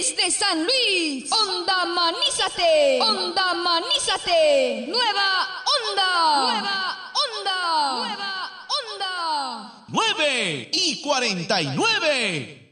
desde San Luis. Onda Manízate. Onda Manízate. Nueva onda. Nueva onda. Nueva onda. 9:49.